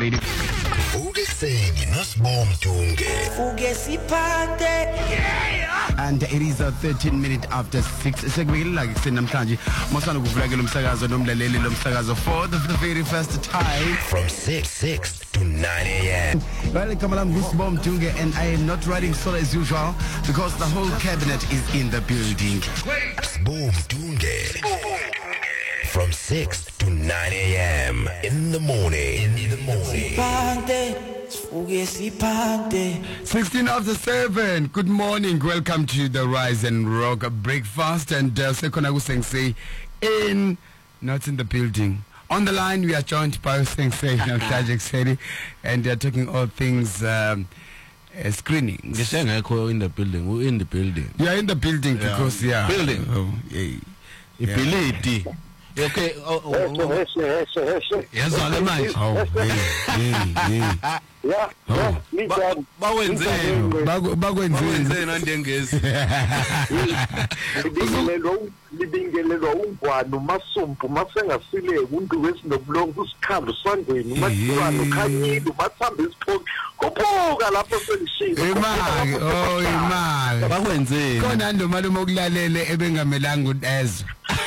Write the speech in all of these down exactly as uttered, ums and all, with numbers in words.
radio. And it is a thirteen minute after six. Sekubekela ke namhlanje mosana kuvula ke lomsakazo nomlaleli lomsakazo for the very first time from six six to nine a.m. Well, Kamalam Gusbom Tunge, and I am not riding solo as usual because the whole cabinet is in the building. Boom Tunge from six to nine a.m. in the morning. In the morning. sixteen after seven. Good morning. Welcome to the Rise and Rock breakfast. And uh, Sekona Sensei in, not in the building. On the line, we are joined by Sensei Namhlanje Kuseni, and they are talking all things um, uh, screenings. In the building. We're in the building. You are in the building yeah. because, yeah. Building. Oh, yeah. Yeah. Building. Okay. Oh, oh, oh. Yes, all the man. Oh, yeah, yeah, yeah. Yeah, oh. yeah. Bawenzeni. Bawenzeni nandengezi. Libingelelwa ungwano masumpu masengasile umuntu wesinobulongo usikhamba usandweni masibano khanyile umathamba isiphoki kuphuka lapho selishilo. Imali, oh imali. Bakwenzeni. Khona ndo malume okulalele ebengamelanga udezwe.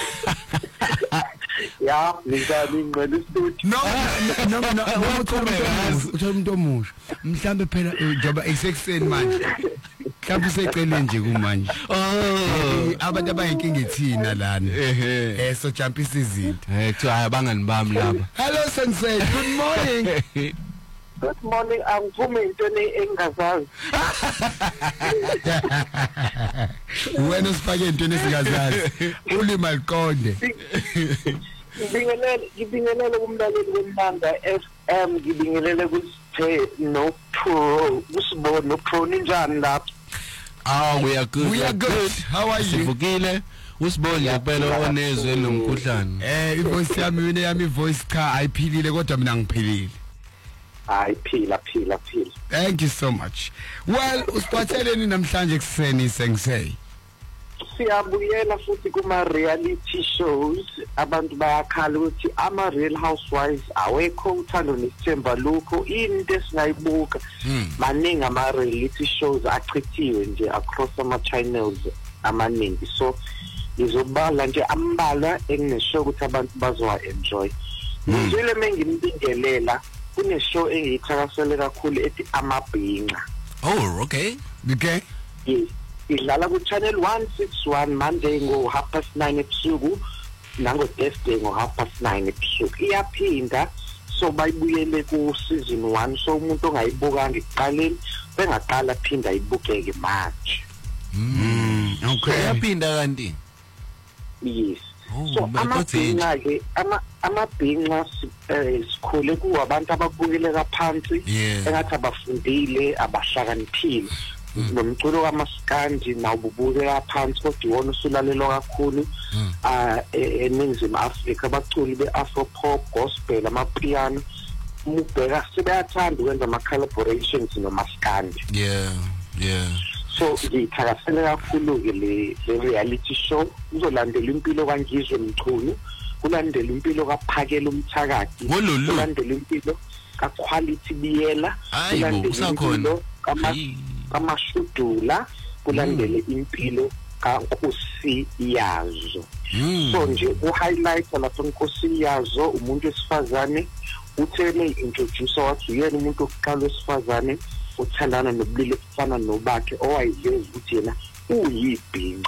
Ya, ngizali ngicela isitudio. No, no, no, no, uthola umuntu omusha. Mhlambe phela njoba esekuseni manje. Mhlambe usecele nje kumanje. Oh, abantu abayinkinga ethina lana. Eh, eh so jumpisa izinto. Eh, kuthiwa abangani bami laba. Hello Sensei, good morning. Good morning, angiphume into engazazi. Wena usifake into esingazazi. Ulima liqonde. Ngibingelele, ngibingelele kumlaleli weMlanga F M, ngibingelele kusithe no pro, usibone no pro ninjani lapha. Ah, we are good. We are good. How are you? Sivukile. Usibone phela onezwe lomkhuhlane. Eh, ivoice yami mina yami voice cha ayiphilile kodwa mina ngiphilile. Hayi phila phila phila. Thank you so much. Well, usiphatheleni namhlanje kuseni Sensei. Siyabuyela futhi kuma reality shows. Abantu bayakhala ukuthi ama Real Housewives awekho uthando nesithemba lokho into esingayibuka. Maningi ama reality shows achithiwe nje across ama channels amaningi. So ngizobala nje ambala engineshow ukuthi abantu bazowa enjoy. Ngizwile mengimbingelela kune show engiyithakasele kakhulu ethi Amabhinqa. Oh, okay. Okay. Yes. Idlala ku channel one sixty-one Monday ngo half past nine ebusuku nango Thursday ngo half past nine ebusuku. Iyaphinda so bayibuyele ku season one, so umuntu ongayibukanga ekuqaleni bengaqala phinda ayibukeke manje. Mm, okay. Iyaphinda kanti. Yes. Oh, so amabhinqa ke ama amabhinqa sikhule ku abantu ababukele kaphansi engathi abafundile abahlakaniphile. Nomculo kamaskandi nawububuke phansi kodwa iwona usulalelwa kakhulu ah eNingizimu Afrika abaculi beAfro pop gospel amapiano ubheka sebayathanda ukwenza ama collaborations nomaskandi. Yeah, yeah. So ngithakasela kakhulu ke le reality show uzolandela impilo kaNgizwe Mchunu, kulandela impilo kaPhakela Umthakathi, kulandela impilo kaQuality Biyela, kulandela impilo kaMashudula, kulandele impilo kaNkosi Yazo. So nje uhighlight lapha uNkosi Yazo umuntu wesifazane uthele introduce wathi uyena umuntu okuqala wesifazane uthandana nobulili ofana nobakhe owayiveza ukuthi yena uyibhinqa.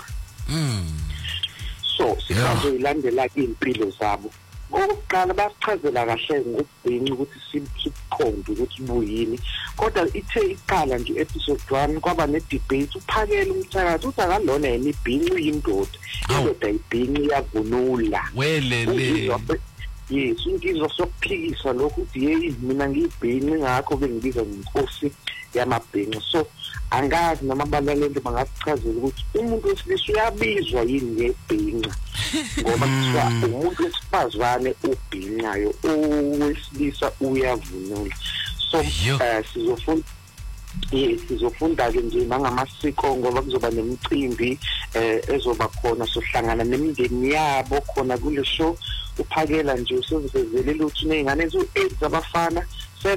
So sikhazo ilandela impilo zabo. Ngokuqala bachazela kahle ngokubhinqa ukuthi siqonde ukuthi buyini, kodwa ithe iqala nje episode one kwaba ne debate uPhakela Umthakathi uthi akalona yena ibhinqa uyindoda, indoda ibhinqa iyavunula. Welele. Yes, ngizwa sokuphikisa lokho ukuthi hey mina ngibhinqa ngakho bengibiza ngeNkosi yamabhinqa. So angazi noma abalaleli bangachazela ukuthi umuntu wesilisa uyabizwa yini ngebhinqa ngoba kuthiwa umuntu wesifazane ubhinqayo owesilisa uyavunula. So uh, sizofunda yes sizofunda ke nje nangamasiko ngoba kuzoba nemicimbi eh ezoba khona sohlangana nemindeni yabo khona kule show. uPhakela nje usevezele ukuthi nezingane ezu eight zabafana